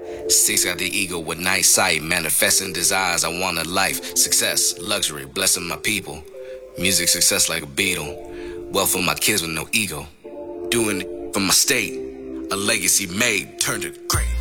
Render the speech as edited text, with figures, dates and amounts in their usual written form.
Six got the ego with nice sight, manifesting desires. I want a life, success, luxury, blessing my people. Music success like a Beatle. Wealth for my kids with no ego. Doing it for my state. A legacy made, turned to great.